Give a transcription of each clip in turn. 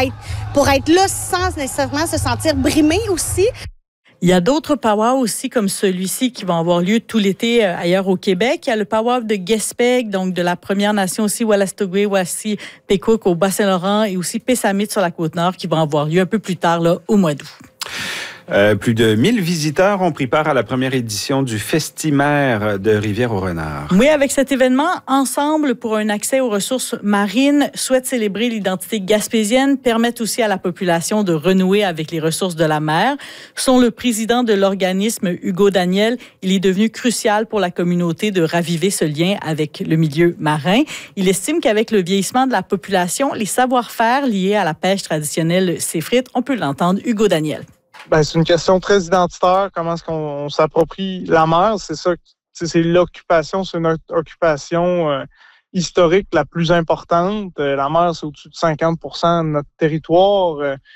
pour être là sans nécessairement se sentir brimé aussi. Il y a d'autres powwows aussi comme celui-ci qui vont avoir lieu tout l'été ailleurs au Québec. Il y a le powwow de Gaspé, donc de la Première Nation aussi, Wolastoqey, Wasi, Pequot au Bas-Saint-Laurent et aussi Pessamit sur la Côte-Nord qui vont avoir lieu un peu plus tard là, au mois d'août. Plus de 1000 visiteurs ont pris part à la première édition du Festimère de Rivière-au-Renard. Oui, avec cet événement, Ensemble pour un accès aux ressources marines souhaite célébrer l'identité gaspésienne, permettre aussi à la population de renouer avec les ressources de la mer. Selon le président de l'organisme, Hugo Daniel, il est devenu crucial pour la communauté de raviver ce lien avec le milieu marin. Il estime qu'avec le vieillissement de la population, les savoir-faire liés à la pêche traditionnelle s'effritent. On peut l'entendre, Hugo Daniel. Ben, c'est une question très identitaire. Comment est-ce qu'on s'approprie la mer? C'est ça, c'est l'occupation, c'est notre occupation historique la plus importante. La mer, c'est au-dessus de 50% de notre territoire.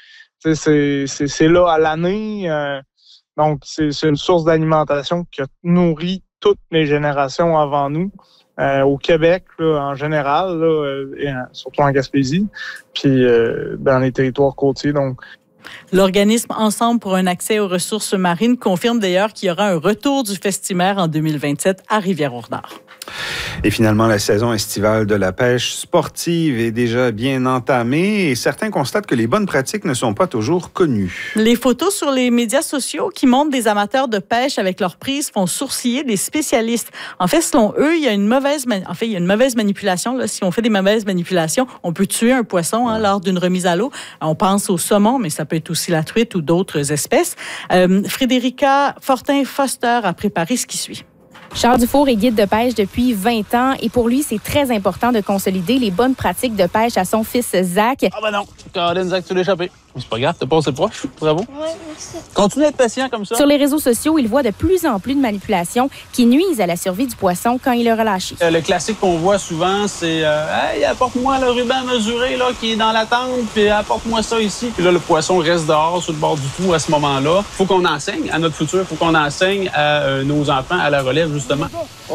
C'est là à l'année. Donc, c'est une source d'alimentation qui a nourri toutes les générations avant nous. Au Québec, là, en général, là, et surtout en Gaspésie, puis dans les territoires côtiers. Donc, l'organisme Ensemble pour un accès aux ressources marines confirme d'ailleurs qu'il y aura un retour du Festimère en 2027 à Rivière-au-Renard. Et finalement, la saison estivale de la pêche sportive est déjà bien entamée et certains constatent que les bonnes pratiques ne sont pas toujours connues. Les photos sur les médias sociaux qui montrent des amateurs de pêche avec leurs prises font sourciller des spécialistes. En fait, selon eux, il y a une mauvaise manipulation. Là. Si on fait des mauvaises manipulations, on peut tuer un poisson lors d'une remise à l'eau. On pense au saumon, mais ça peut être aussi la truite ou d'autres espèces. Frédérica Fortin-Foster a préparé ce qui suit. Charles Dufour est guide de pêche depuis 20 ans et pour lui, c'est très important de consolider les bonnes pratiques de pêche à son fils Zach. Ah ben non, Caroline, Zach, tu l'as échappé. C'est pas grave, t'as passé proche. Bravo. Oui, merci. Continue d'être patient comme ça. Sur les réseaux sociaux, il voit de plus en plus de manipulations qui nuisent à la survie du poisson quand il est relâché. Le classique qu'on voit souvent, c'est hey, apporte-moi le ruban mesuré là, qui est dans la tente, puis apporte-moi ça ici. Puis là, le poisson reste dehors sur le bord du trou à ce moment-là. Faut qu'on enseigne à notre futur, faut qu'on enseigne à nos enfants à la relève, justement.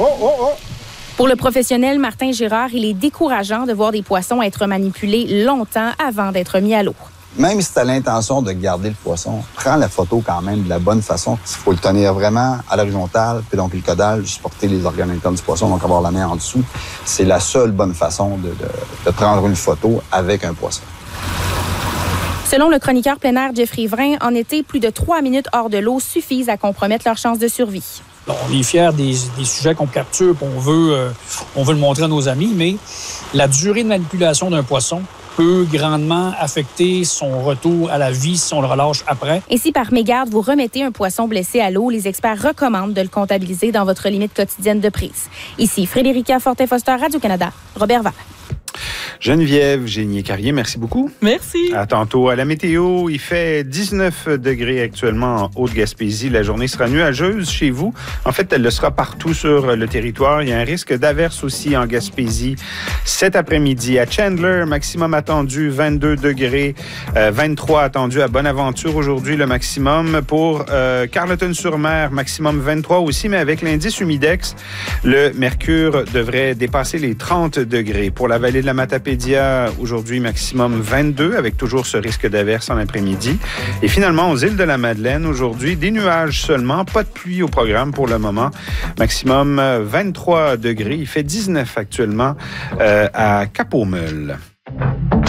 Pour le professionnel Martin Girard, il est décourageant de voir des poissons être manipulés longtemps avant d'être mis à l'eau. Même si tu as l'intention de garder le poisson, prends la photo quand même de la bonne façon. Il faut le tenir vraiment à l'horizontale, puis donc le caudal, supporter les organes internes du poisson, donc avoir la main en dessous. C'est la seule bonne façon de prendre une photo avec un poisson. Selon le chroniqueur plein air Jeffrey Vrin, en été, plus de 3 minutes hors de l'eau suffisent à compromettre leurs chances de survie. On est fiers des sujets qu'on capture, puis on veut le montrer à nos amis, mais la durée de manipulation d'un poisson peut grandement affecter son retour à la vie si on le relâche après. Et si par mégarde, vous remettez un poisson blessé à l'eau, les experts recommandent de le comptabiliser dans votre limite quotidienne de prise. Ici, Frédérica Fortin-Foster, Radio-Canada, Robert Val. Geneviève Génier-Carrier, merci beaucoup. Merci. À tantôt. À la météo, il fait 19 degrés actuellement en Haute-Gaspésie. La journée sera nuageuse chez vous. En fait, elle le sera partout sur le territoire. Il y a un risque d'averse aussi en Gaspésie cet après-midi. À Chandler, maximum attendu 22 degrés, 23 attendu à Bonaventure aujourd'hui, le maximum. Pour Carleton-sur-Mer, maximum 23 aussi, mais avec l'indice humidex, le mercure devrait dépasser les 30 degrés. Pour la vallée de la Matapédia, aujourd'hui, maximum 22, avec toujours ce risque d'averse en après-midi. Et finalement, aux îles de la Madeleine, aujourd'hui, des nuages seulement, pas de pluie au programme pour le moment. Maximum 23 degrés. Il fait 19 actuellement à Cap-au-Meul.